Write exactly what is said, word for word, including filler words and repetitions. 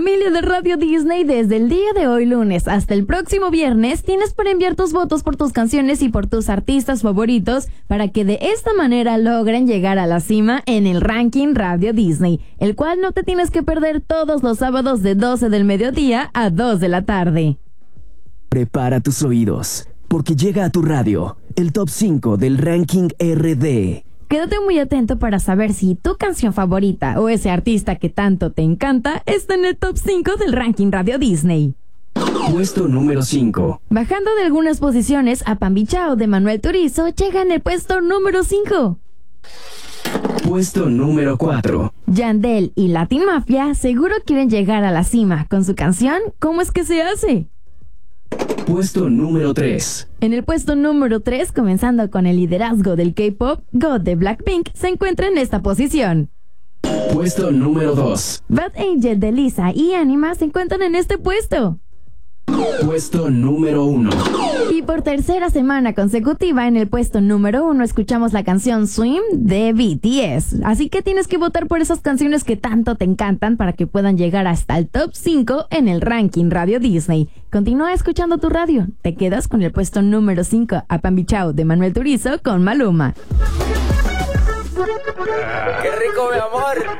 Familia de Radio Disney, desde el día de hoy lunes hasta el próximo viernes tienes para enviar tus votos por tus canciones y por tus artistas favoritos para que de esta manera logren llegar a la cima en el ranking Radio Disney, el cual no te tienes que perder todos los sábados de doce del mediodía a dos de la tarde. Prepara tus oídos, porque llega a tu radio el top cinco del ranking R D. Quédate muy atento para saber si tu canción favorita o ese artista que tanto te encanta está en el top cinco del ranking Radio Disney. Puesto número cinco. Bajando de algunas posiciones, a Pambichao de Manuel Turizo llega en el puesto número cinco. Puesto número cuatro. Yandel y Latin Mafia seguro quieren llegar a la cima con su canción ¿Cómo es que se hace? Puesto número tres. En el puesto número tres, comenzando con el liderazgo del K-pop, God de Blackpink se encuentra en esta posición. Puesto número dos. Bad Angel de Lisa y Anima se encuentran en este puesto. Puesto número uno. Y por tercera semana consecutiva en el puesto número uno escuchamos la canción Swim de B T S. Así que tienes que votar por esas canciones que tanto te encantan para que puedan llegar hasta el top cinco en el ranking Radio Disney. Continúa escuchando tu radio. Te quedas con el puesto número cinco, a Pambichao de Manuel Turizo con Maluma. ¡Qué rico, mi amor!